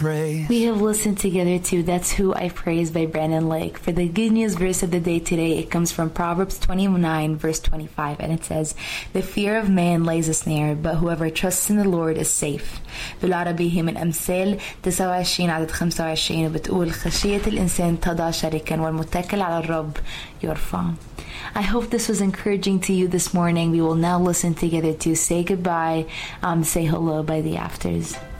Pray. We have listened together to That's Who I Praise by Brandon Lake. For the good news verse of the day today, it comes from Proverbs 29 verse 25, and it says, "The fear of man lays a snare, but whoever trusts in the Lord is safe." بالعربي هي من أمثال 29 عدد 25 بتقول خشية الإنسان تضع شركا والمتكل على الرب يرفع. I hope this was encouraging to you this morning. We will now listen together to Say Goodbye, Say Hello by the Afters.